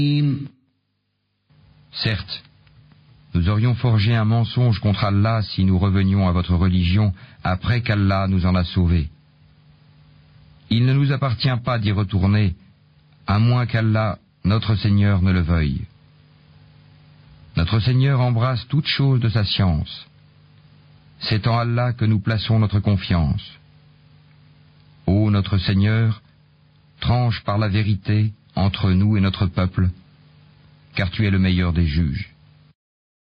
Certes, nous aurions forgé un mensonge contre Allah si nous revenions à votre religion après qu'Allah nous en a sauvés. Il ne nous appartient pas d'y retourner, à moins qu'Allah, notre Seigneur, ne le veuille. Notre Seigneur embrasse toute chose de sa science. C'est en Allah que nous plaçons notre confiance. Ô notre Seigneur, tranche par la vérité entre nous et notre peuple, car tu es le meilleur des juges.